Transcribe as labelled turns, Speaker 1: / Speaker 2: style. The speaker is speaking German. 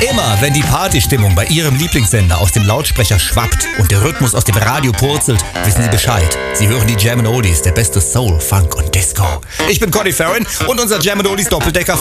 Speaker 1: Immer, wenn die Partystimmung bei Ihrem Lieblingssender aus dem Lautsprecher schwappt und der Rhythmus aus dem Radio purzelt, wissen Sie Bescheid. Sie hören die Jam & Oldies, der beste Soul, Funk und Disco. Ich bin Conny Farron und unser Jam & Oldies Doppeldecker